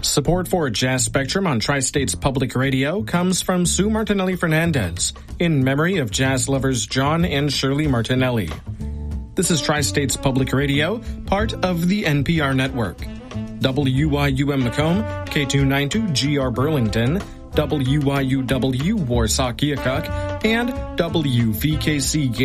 Support for Jazz Spectrum on Tri-States Public Radio comes from Sue Martinelli Fernandez, in memory of jazz lovers John and Shirley Martinelli. This is Tri-States Public Radio, part of the NPR network. WYUM Macomb, K292 GR Burlington, WYUW Warsaw Keokuk, and WVKC